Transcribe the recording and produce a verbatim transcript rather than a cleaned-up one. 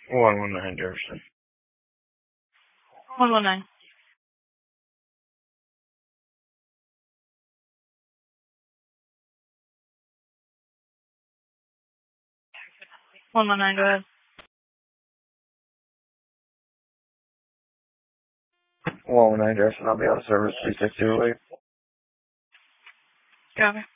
one one nine Jefferson. one one nine. one one nine, go ahead. one one nine Jefferson, I'll be out of service three six two eight. Copy.